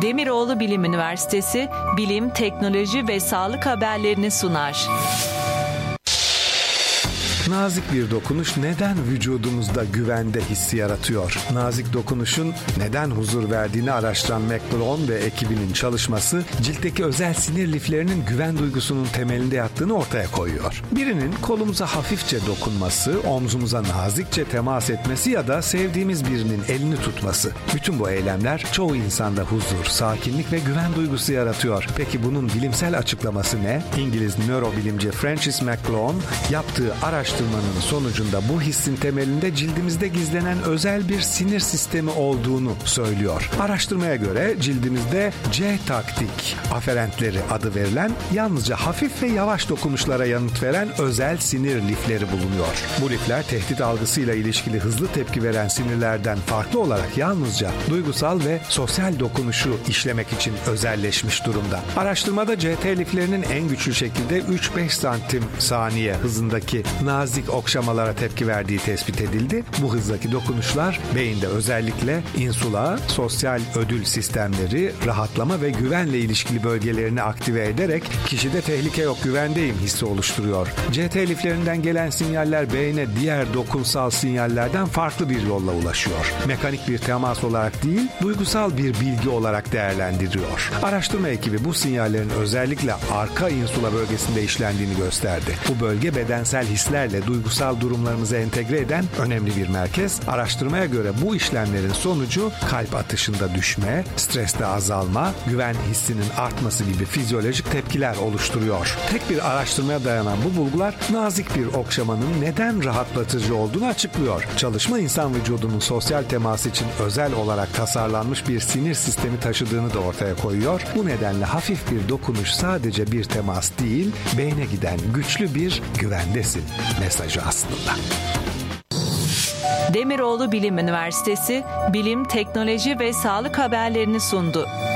Demiroğlu Bilim Üniversitesi bilim, teknoloji ve sağlık haberlerini sunar. Nazik bir dokunuş neden vücudumuzda güvende hissi yaratıyor? Nazik dokunuşun neden huzur verdiğini araştıran McLeod ve ekibinin çalışması, ciltteki özel sinir liflerinin güven duygusunun temelinde yattığını ortaya koyuyor. Birinin kolumuza hafifçe dokunması, omzumuza nazikçe temas etmesi ya da sevdiğimiz birinin elini tutması. Bütün bu eylemler çoğu insanda huzur, sakinlik ve güven duygusu yaratıyor. Peki bunun bilimsel açıklaması ne? İngiliz nörobilimci Francis McLeod yaptığı araştırmanın sonucunda bu hissin temelinde cildimizde gizlenen özel bir sinir sistemi olduğunu söylüyor. Araştırmaya göre cildimizde C-taktik aferentleri adı verilen yalnızca hafif ve yavaş dokunuşlara yanıt veren özel sinir lifleri bulunuyor. Bu lifler tehdit algısıyla ilişkili hızlı tepki veren sinirlerden farklı olarak yalnızca duygusal ve sosyal dokunuşu işlemek için özelleşmiş durumda. Araştırmada CT liflerinin en güçlü şekilde 3-5 santim saniye hızındaki nazik okşamalara tepki verdiği tespit edildi. Bu hızdaki dokunuşlar beyinde özellikle insula, sosyal ödül sistemleri, rahatlama ve güvenle ilişkili bölgelerini aktive ederek kişide tehlike yok, güvendeyim hissi oluşturuyor. CT liflerinden gelen sinyaller beyne diğer dokunsal sinyallerden farklı bir yolla ulaşıyor. Mekanik bir temas olarak değil, duygusal bir bilgi olarak değerlendiriyor. Araştırma ekibi bu sinyallerin özellikle arka insula bölgesinde işlendiğini gösterdi. Bu bölge bedensel hislerle duygusal durumlarımızı entegre eden önemli bir merkez. Araştırmaya göre bu işlemlerin sonucu kalp atışında düşme, streste azalma, güven hissinin artması gibi fizyolojik tepkiler oluşturuyor. Tek bir araştırmaya dayanan bu bulgular nazik bir okşamanın neden rahatlatıcı olduğunu açıklıyor. Çalışma insan vücudunun sosyal teması için özel olarak tasarlanmış bir sinir sistemi taşıdığını da ortaya koyuyor. Bu nedenle hafif bir dokunuş sadece bir temas değil, beyne giden güçlü bir güvendesin mesajı aslında. Demiroğlu Bilim Üniversitesi bilim, teknoloji ve sağlık haberlerini sundu.